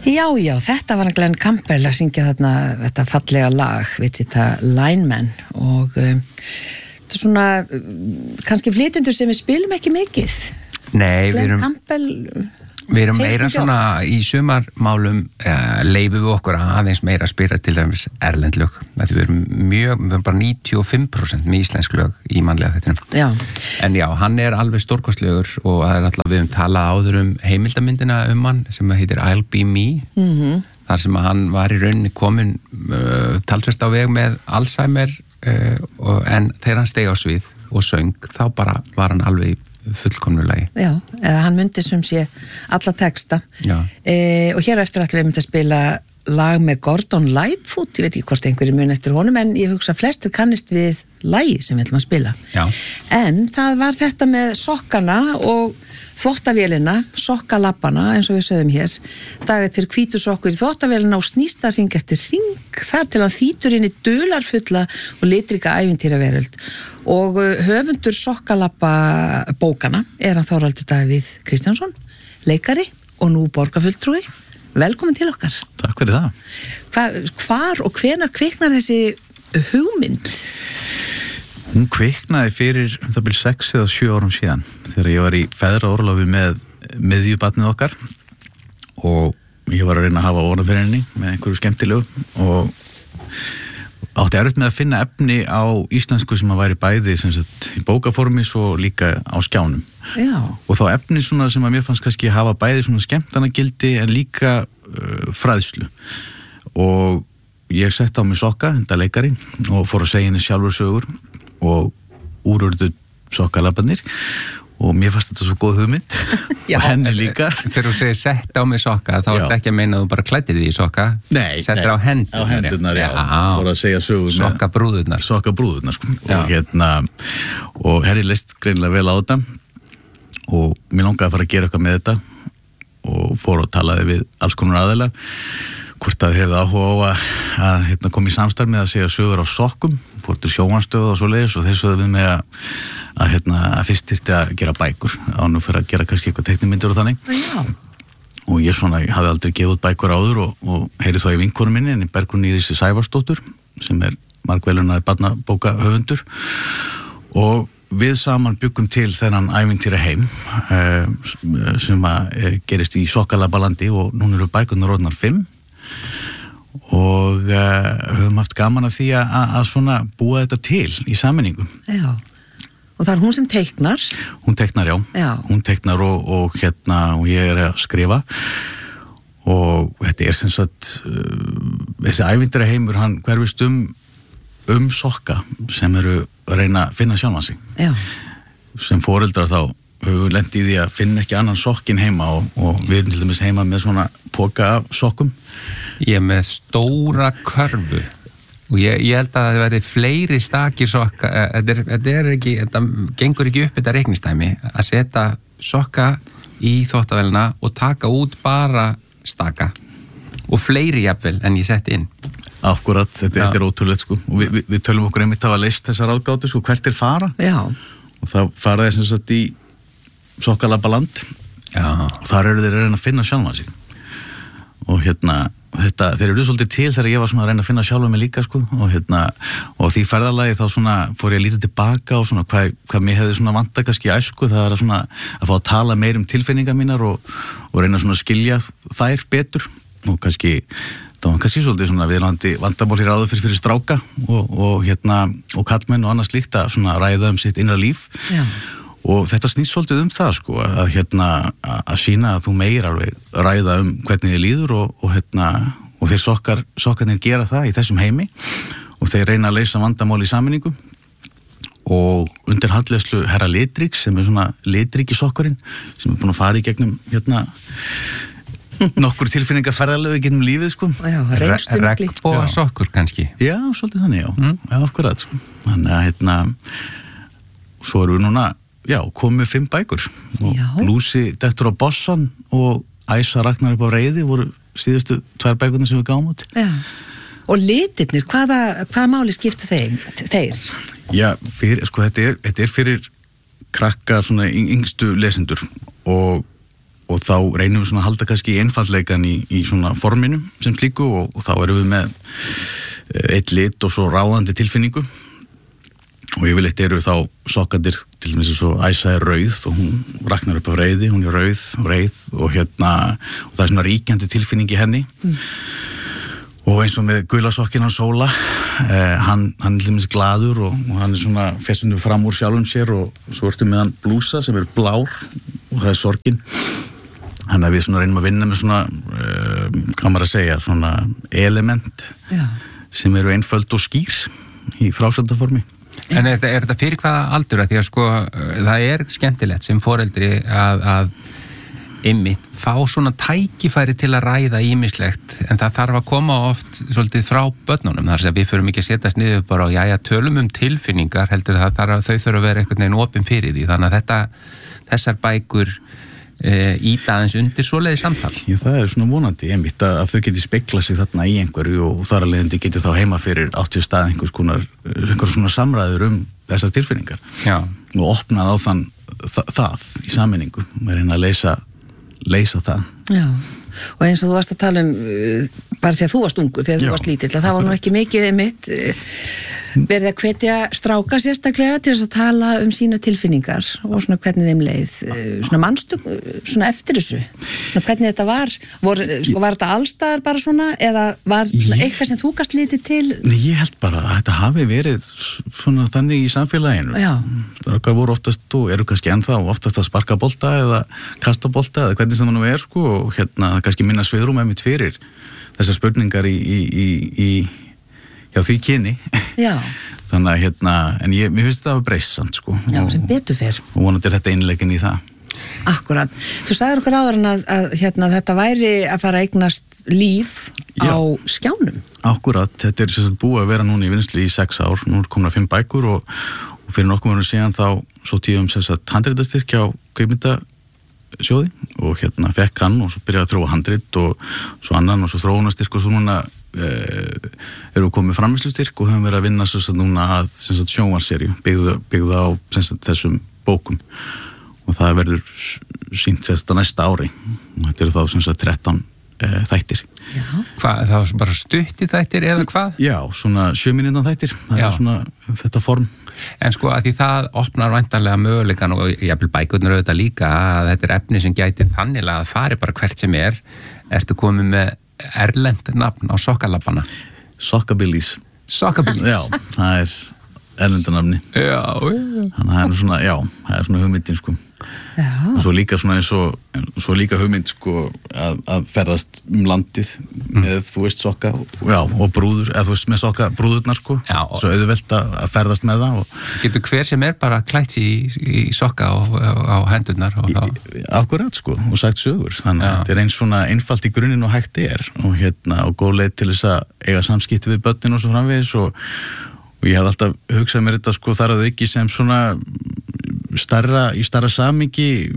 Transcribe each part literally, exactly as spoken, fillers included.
Já, já, þetta var Glenn Campbell að syngja þarna þetta fallega lag, veit þetta Lineman og um, þetta er svona kannski flytjendur sem við spilum ekki mikið. Nei, við erum, Campbell, við erum meira svona í sumarmálum uh, leifum við okkur aðeins meira að spila til dæmis erlendlög. Við erum mjög, við erum bara níutíu og fimm prósent með íslensk lög í mannlega þettinum. Já. En já, hann er alveg stórkostlegur og það er alltaf við um talað áður um heimildamyndina um hann sem heitir I'll Be Me. Mhm. Þar sem hann var í rauninni komin uh, talsvert á veg með Alzheimer uh, og, en þegar hann steig á svið og söng þá bara var hann alveg í fullkomnulegi. Já, eða hann myndi sem sé alla texta. Já. E, og hér eftir ætlum við myndi að spila lag með Gordon Lightfoot, ég veit ekki hvort einhverju mun eftir honum, en ég hugsa flestir kannist við lagið sem við ætlum að spila. Já. En það var þetta með sokkana og þvottavélina, sokkalappana eins og við sögum hér, dagið fyrir hvítu sokkur í þvottavélina og snýstar hring eftir hring þar til hann þýtur inn í dularfulla og litrika ævintýraveröld og höfundur sokkalappa bókana er hann Þórhallur Davíð Kristjánsson, leikari og nú borgarfulltrúi. Velkomin til okkar. Takk fyrir það. Hva, hvar og hvenær kviknar þessi hugmynd? Hún kviknaði fyrir um það byrja sex eða sjö árum síðan þegar ég var í feðraorlofi með miðjubarnið okkar og ég var að reyna að hafa orðan fyrir henni með einhverju skemmtilegu og átti erfitt með að finna efni á íslensku sem að væri bæði sem sagt í bókaformi svo líka á skjánum. Já. Og þá efni svona sem að mér fannst kannski hafa bæði svona skemmtanagildi en líka uh, fræðslu og ég sett á mig sokka, þetta leikari og fór að segja henni sjálfur sögur og úrurðu sokkalabarnir og mér fannst þetta svo góð hugmynd og henni líka. Þegar þú segir sett á mig sokka þá er þetta ekki að meina að þú bara klæddir því í sokka. Nei, settir á hendurnar. Á hendurnar, já. já. Fór að segja sögur með sokkabrúðurnar. Sokkabrúðurnar, sko. Og hérna, og henni leist greinilega vel á þetta og mér langaði að fara að gera eitthvað með þetta og fór og talaði við alls konar aðeila hvort að þið hefði áhuga á að, að hérna, koma í samstarf með að segja sögur á sokkum, fór til sjónvarpsstöð og svo leiðis og þeir sögðu við mig að, að, hérna, að fyrst þyrfti að gera bækur ánum fyrir að gera kannski eitthvað teiknimyndir og þannig. Já. Og ég svona, ég hafði aldrei gefið út bækur áður og, og heyrði þá í vinkonu minni, en í Bergrún Íris Sævarsdóttur, sem er margvelunar barnabóka höfundur og við saman byggum til þennan ævintýra heim uh, sem að uh, gerist í Sokkalabalandi og núna eru bækurnar orðnar fimm og uh, höfum haft gaman af því að, að svona búa þetta til í sammenningu. Já. Og það er hún sem teiknar? Hún teiknar, já. Já. Hún teiknar og, og hérna og ég er að skrifa og þetta er sem sagt uh, þessi ævintýra heimur hann hverfist um um sokka sem eru að reyna að finna sjálfan sig. Já. Sem foreldrar þá höfum við lent í því að finna ekki annan sokkin heima og, og við erum til dæmis heima með svona poka af sokkum. Ég er með stóra körfu og ég, ég held að það verði fleiri stakir sokka, þetta er, þetta er ekki, þetta gengur ekki upp þetta reiknistæmi að setja sokka í þvottavélina og taka út bara staka og fleiri jafnvel en ég setti inn. Akkurat, þetta, þetta er ótrúlegt sko og við, við, við tölum okkur einmitt að hafa leist þessar ráðgátu sko, hvert er fara? Já. Og það fara þeir sem sagt í Sokkalabaland. Já. Og þar eru þeir að reyna að finna sjálfan sig og hérna þetta, þeir eru svolítið til þegar ég var svona að reyna að finna sjálfan mig líka sko og hérna og því ferðalagi þá svona fór ég að líta tilbaka og svona hvað, hvað mér hefði svona vantað kannski í æsku, það er að svona að fá að tala meir um tilfinningar mínar og, og reyna svona að skilja þær betur og kannski það var kannski svolítið svona viðlandi vandamál hér áður fyrir, fyrir stráka og, og hérna og kallmenn og annað slíkt að svona ræða um sitt innra líf. Já. Og þetta snýst svolítið um það sko að hérna að sína að þú meir alveg ræða um hvernig þið líður og, og hérna og þeir sokkar, sokkarnir gera það í þessum heimi og þeir reyna að leysa vandamál í sammenningu og undir handleiðslu herra Litríks sem er svona Litríki sokkarinn sem er búin að fara í gegnum hérna nokkur tilfinningar ferðalögu gegnum lífið sko. Já, reynstu mikli. Regnboga sokkur kannski. Já, svolítið þannig, já. Mm. Já, akkurat sko. Þannig að hérna svo erum við núna, já, komið fimm bækur. Og Lúsi dettur á bossan og Æsa Ragnar upp á reiði voru síðustu tvær bækurnar sem við gáum út. Já. Og litirnir, hvaða, hvaða máli skipta þeim, þeir? Já, fyrir, sko, þetta er, þetta er fyrir krakka svona yngstu lesendur og og þá reynum við svona að halda kannski einfaldleikan í, í svona forminu sem slíku og, og þá erum við með eitt lit og svo ráðandi tilfinningu og yfirleitt eru þá sokkarnir til dæmis eins og Æsa er rauð og hún raknar upp af reiði, hún er rauð og reið og hérna og það er svona ríkjandi tilfinning í henni mm. og eins og með gula sokkina Sóla eh, hann, hann er til dæmis glaður og, og hann er svona festundur fram úr sjálfum sér og svo ertu með hann blúsa sem er blár og það er sorgin hann er við svona reynum að vinna með svona uh, hvað maður að segja, svona element Já. Sem eru einföld og skýr í frásöldaformi. En er þetta, er þetta fyrir hvaða aldur að því að sko það er skemmtilegt sem foreldri að, að einmitt fá svona tækifæri til að ræða ýmislegt en það þarf að koma oft svolítið frá börnunum þar sem við förum ekki að setjast niður bara og jæja tölum um tilfinningar heldur það þarf að þau þurfa að vera einhvern veginn opin fyrir því þannig að þetta, þessar bækur íta aðeins undir svoleiði samtal. Já, það er svona vonandi einmitt að, að þau geti speklað sig þarna í einhverju og þar að leiðandi geti þá heima fyrir áttið stað einhvers konar einhver svona samræður um þessar tilfinningar Já. Og opnað á þann það, það í sammenningu og reyna að leysa, leysa það. Já, og eins og þú varst að tala um bara þegar þú varst ungur, þegar Já. Þú varst lítill að það var nú ekki mikið einmitt verið að hvetja stráka sérstaklega til þess að tala um sína tilfinningar og svona hvernig þeim leið svona mannstu, svona eftir þessu svona hvernig þetta var var, sko, var þetta allstaðar bara svona eða var svona eitthvað sem þú gast litið til? Nei, ég held bara að þetta hafi verið svona þannig í samfélaginu Já. Það voru oftast og eru kannski ennþá oftast að sparka bolta eða kasta bolta eða hvernig sem það nú er sko og hérna það kannski minna sviðrum einmitt fyrir þessar spurningar í, í, í, í já, því kyni. Já. Þannig að hérna, en ég, mér finnst þetta að hafa breyst samt, sko. Já, sem betur fyrr. Og vonandi er þetta einleikin í það. Akkurat. Þú sagðir okkur áður en að, að hérna, þetta væri að fara að eignast líf Já. Á skjánum. Akkurat. Þetta er sérstætt búið að vera núna í vinnslu í sex ár. Nú er komin að fimm bækur og, og fyrir nokkuð mörgum síðan þá svo tíum sérstætt handritastyrk hjá kvikmyndasjóði og hérna fekk hann og svo byrjaði að þróa handrit og svo annan og svo þróunastyrk og svo núna eh, erum við komið framvíslustyrk og höfum verið að vinna sérstætt núna að sérstætt sjónvarserju byggða, byggða á sérstætt þessum bókum og það verður sýnt sérstætt á næsta ári og þetta eru þá sérstætt þrettán eh, þættir. Já. Hvað, það var bara stutti þættir eða hvað? Já, svona sjö mínútna þættir, það Já. Er svona þetta form. En sko að því það opnar væntanlega möguleikan og jafnvel bækurnar auðvitað líka að þetta er efni sem gæti þannig að það fari bara hvert sem er. Ertu komið með erlend nafn á sokkalabbana? Sokkabilis. Sokkabilis? Já, það er erlendanafni. Já, já. Þannig að það er svona, já, það er svona hugmyndin sko. Já. Og svo líka svona eins og, svo líka hugmynd sko að, að ferðast um landið með, mm. þú veist, sokka já, og brúður, eða þú veist, með sokka brúðurnar sko. Já. Svo auðvelt að, að ferðast með það. Og... Getur hver sem er bara klætt í, í sokka á, á hendurnar og þá... Akkurat sko, og sagt sögur. Þannig að þetta er eins svona einfalt í grunninn og hægt er og hérna, og góð leið til þess að eiga samskipti við börnin og svo framvegis og og ég hafði alltaf hugsað mér þetta sko þar að auki sem svona starra, í starra samingi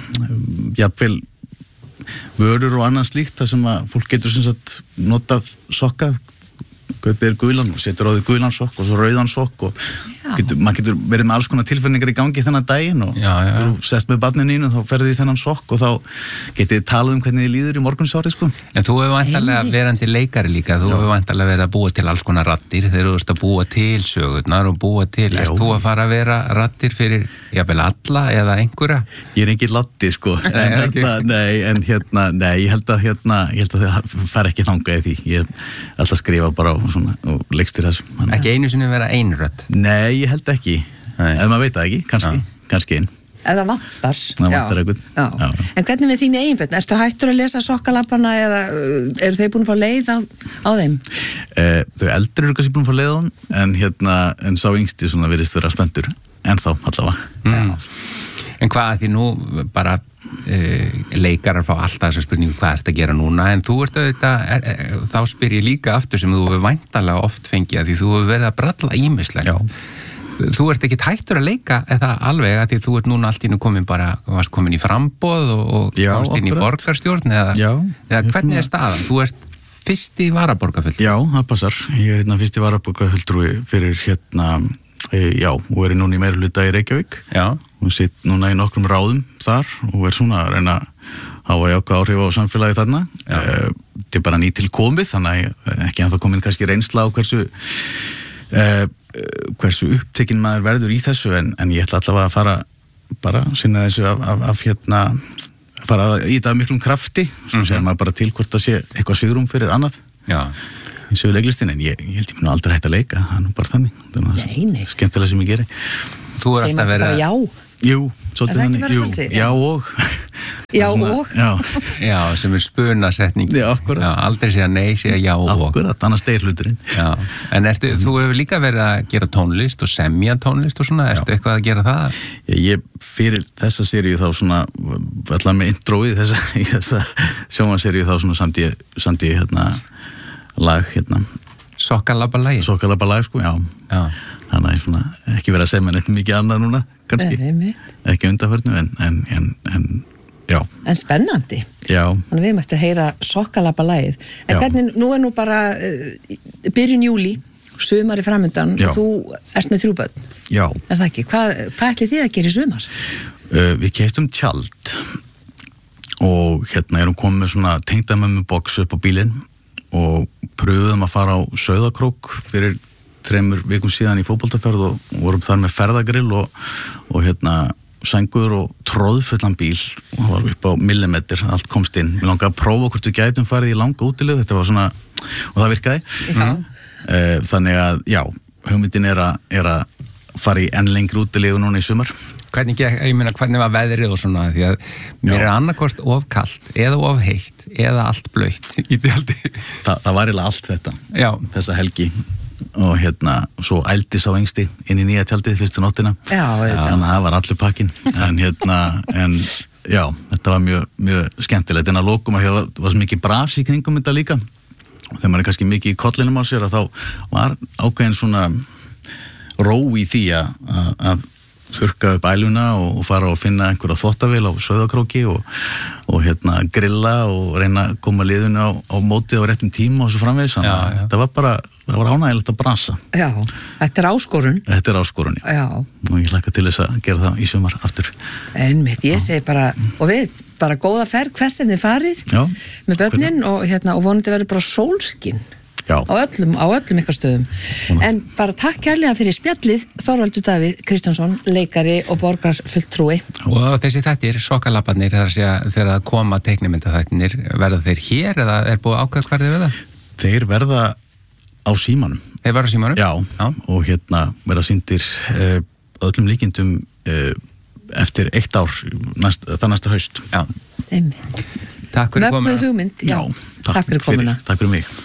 jafnvel vörur og annað slíkt þar sem að fólk getur sem sagt notað sokka kaupir gulan og setur á því gulan sokk og svo rauðan sokk og getur, maður getur verið með alls konar tilfinningar í gangi þennan daginn og já, já. þú sest með barninu ín og þá ferði því þennan sokk og þá getið þið talað um hvernig þið líður í morgunsárið sko. En þú hefur væntanlega verandi leikari líka, þú hefur væntanlega verið að búa til alls konar raddir þegar þú ert að búa til sögurnar og búa til, erst þú að fara að vera raddir fyrir, jafnvel alla eða einhverja? Ég er engin laddi sko, en, nei, hérna, nei, en hérna, nei, ég held að hérna, ég held að það fara ekki þangað í því, ég er alltaf að skrifa bara og svona og leikstir þessu. Ekki einu sinni vera einrödd? Nei, ég held ekki, ef maður veit það ekki, kannski, ja. kannski einn. Eða vantar. Það vantar eitthvað. Já. Já. En hvernig með þínu eiginbörn? Ertu hættur að lesa sokkalabbana eða eru þau búin að fá leið á, á þeim? Eh, þau eldri eru kannski búin að fá leið á þeim, en hérna, en sá yngsti svona virðist vera spenntur, en þá allavega. Mm. En hvað, því nú bara uh, leikarar fá alltaf þessa spurningu hvað ert að gera núna, en þú ert auðvitað, er, er, þá spyr ég líka aftur sem þú hefur væntanlega oft fengið að því þú hefur verið að bralla ýmislegt. Já. Þú ert ekki hættur að leika eða alveg að því þú ert núna allt í nú komin bara, varst komin í framboð og, og já, komst inn í borgarstjórn eða, já, eða hvernig er staðan? Þú ert fyrsti varaborgarfulltrúi. Já, það passar. Ég er hérna fyrsti varaborgarfulltrúi fyrir hérna, e, já, og er núna í meirihluta í Reykjavík. Já. Og sitt núna í nokkrum ráðum þar og er svona að reyna hafa jákvæð áhrif á samfélagi þarna. Þetta er bara nýtilkomið, þannig að ekki ennþá komin kannski reynsla á hversu uh, hversu upptekinn maður verður í þessu, en, en ég ætla allavega að fara bara að sinna þessu af, af, af hérna fara í þetta miklum krafti, svo mm-hmm. segir maður bara til hvort það sé eitthvað svigrúm fyrir annað. Já. Í sögu leiklistin, en ég, ég held ég mér nú aldrei hægt að leika, það er nú bara þannig. Það er skemmtilega sem ég geri. Þú er alltaf verið að... Já. Jú, svolítið þannig. Jú, já og. Já og. Já. Já, sem er spunasetning. Já, akkurat. Já, aldrei segja nei, segja já og. Akkurat, annars deyr hluturinn. Já. En ertu, þú hefur líka verið að gera tónlist og semja tónlist og svona, ertu eitthvað að gera það? Já, ég fyrir þessa seríu þá svona, allavega með introið þessa, í þessa sjónvarseríu þá svona samt ég, samt ég hérna, lag, hérna. Sokkalabba-lagi? Sokkalabba-lagi, sko, já. Já. Þannig að ég svona ekki verið að segja með neitt mikið annað núna, kannski. Nei, ekki undanförnu, en, en, en, en, já. En spennandi. Já. Þannig við erum eftir að heyra Sokkalabba-lagið. En já. Hvernig, nú er nú bara uh, byrjun júli, sumari framundan, og þú ert með þrjú börn. Já. Er það ekki? Hvað, hvað ætli þið að gera í sumar? Uh, við keyptum tjald og hérna erum komið með svona tengdamömmu-box upp á bílinn og pröfuðum að fara á Sauðakrók fyrir þremur vikum síðan í fótboltaferð og vorum þar með ferðagrill og, og hérna sængur og tróðfullan bíl og það var upp á millimetr, allt komst inn. Við langaði að prófa hvort við gætum farið í langa útileið, þetta var svona, og það virkaði. Mm. Þannig að, já, hugmyndin er að, er að fara í enn lengri útileið núna í sumar. Hvernig, ég meina, hvernig var veðrið og svona, því að mér já. Er annarkost of kalt eða of heitt eða allt blautt í tjaldi. Þa, það var eiginlega allt þetta, já. Þessa helgi. Og hérna, svo ældis á engsti inn í nýja tjaldið fyrstu nóttina. Já, þannig að það var allur pakkin. En hérna, en já, þetta var mjög, mjög skemmtilegt. En að lokum að það var svo mikið bras í kringum þetta líka. Og þegar maður er kannski mikið í kollinum á sér að þá var ákveðin svona ró í því að, að þurrka upp æluna og, og fara og finna einhverja þvottavél á Sauðakróki og, og hérna grilla og reyna að koma liðinu á, á mótið á réttum tíma og svo framvegis. Þannig að þetta var bara, það var ánægilegt að brasa. Já, þetta er áskorun. Þetta er áskorun, já. já. Og ég hlakka til þess að gera það í sumar aftur. Einmitt, ég segi bara, og við, bara góða ferð hver sem þið farið já. Með börnin og, hérna, og vonandi verður bara sólskinn. Já. Á öllum, á öllum ykkar stöðum. Svona. En bara takk kærlega fyrir spjallið, Þorvaldur Davíð Kristjánsson, leikari og borgarfulltrúi. Og þessi þættir, Sokkalabbarnir, þegar það koma teiknimyndaþættirnir, verða þeir hér eða er búið ákveð hvar þeir verða? Þeir verða á símanum. Þeir verða á símanum? Já, Já. Og hérna verða sýndir uh, öllum líkindum uh, eftir eitt ár, næst, það næsta haust. Já. Takk fyrir komuna. Mögnuð hugmynd, já. Já, takk, takk fyrir komuna. Fyrir, takk fyrir mig.